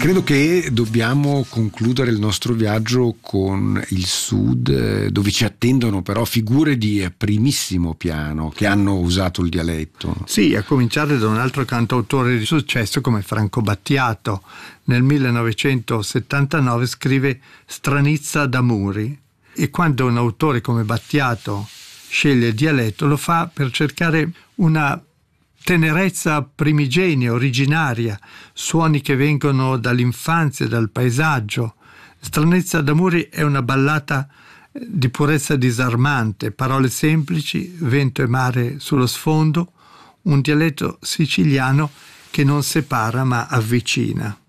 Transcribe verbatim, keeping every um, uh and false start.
Credo che dobbiamo concludere il nostro viaggio con il Sud, dove ci attendono però figure di primissimo piano che hanno usato il dialetto. Sì, a cominciare da un altro cantautore di successo come Franco Battiato. Nel millenovecentosettantanove scrive Stranizza d'Amuri, e quando un autore come Battiato sceglie il dialetto lo fa per cercare una tenerezza primigenia, originaria, suoni che vengono dall'infanzia, dal paesaggio. Stranezza d'Amuri è una ballata di purezza disarmante, parole semplici, vento e mare sullo sfondo, un dialetto siciliano che non separa ma avvicina.